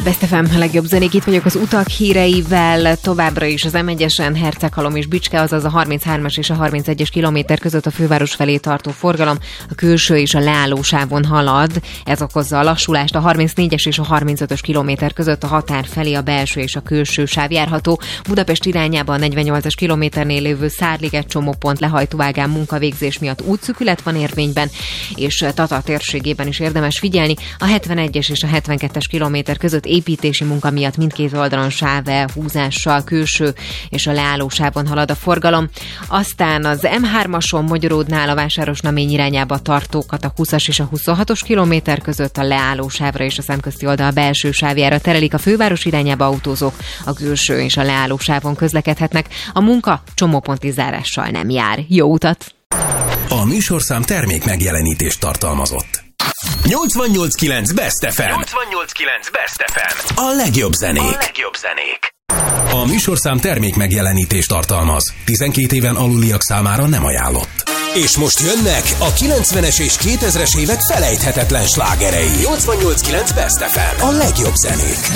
Best FM, a legjobb zenék, itt vagyok az utak híreivel, továbbra is az M1-esen Herceghalom és Bicske, azaz a 33-as és a 31-es kilométer között a főváros felé tartó forgalom a külső és a leállósávon halad, ez okozza a lassulást, a 34-es és a 35-ös kilométer között a határ felé a belső és a külső sáv járható, Budapest irányába a 48-as kilométernél lévő Szárliget csomópont lehajtóágán munkavégzés miatt útszűkület van érvényben, és Tatar térségében is érdemes figyelni, a 71-es és a 72-es kilométer között építési munka miatt mindkét oldalon sávhúzással külső és a leállósávon halad a forgalom. Aztán az M3-ason Magyaródnál a Vásárosnamény irányába tartókat a 20-as és a 26-os kilométer között a leállósávra és a szemközti oldal belső sávjára terelik, a főváros irányába autózók a külső és a leállósávon közlekedhetnek. A munka csomóponti zárással nem jár. Jó utat! A műsorszám termék megjelenítést tartalmazott. 88.9 Best FM. 88.9 Best FM. A legjobb zenék. A műsorszám termék megjelenítést tartalmaz. 12 éven aluliak számára nem ajánlott. És most jönnek a 90-es és 2000-es évek felejthetetlen slágerei. 88.9 Best FM. A legjobb zenék.